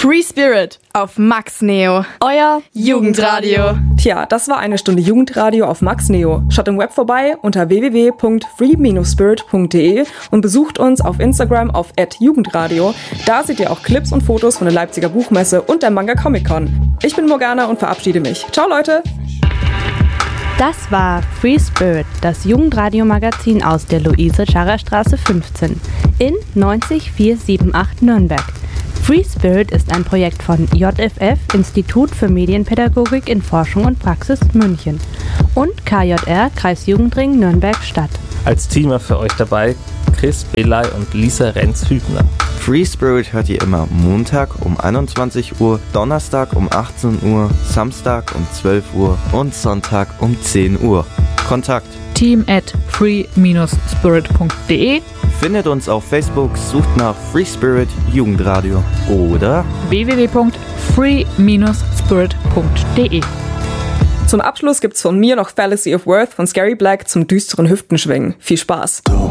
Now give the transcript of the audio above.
Free Spirit auf Max Neo, euer Jugendradio. Tja, das war eine Stunde Jugendradio auf Max Neo. Schaut im Web vorbei unter www.free-spirit.de und besucht uns auf Instagram auf @jugendradio. Da seht ihr auch Clips und Fotos von der Leipziger Buchmesse und der Manga Comic Con. Ich bin Morgana und verabschiede mich. Ciao Leute! Das war Free Spirit, das Jugendradio-Magazin aus der Luise-Scharrer-Straße 15 in 90478 Nürnberg. Free Spirit ist ein Projekt von JFF, Institut für Medienpädagogik in Forschung und Praxis München, und KJR, Kreisjugendring Nürnberg-Stadt. Als Teamer für euch dabei Chris Belay und Lisa Renz-Hübner. Free Spirit hört ihr immer Montag um 21 Uhr, Donnerstag um 18 Uhr, Samstag um 12 Uhr und Sonntag um 10 Uhr. Kontakt: team@free-spirit.de. Findet uns auf Facebook, sucht nach Free Spirit Jugendradio oder www.free-spirit.de. Zum Abschluss gibt's von mir noch Fallacy of Worth von Scary Black zum düsteren Hüftenschwingen. Viel Spaß!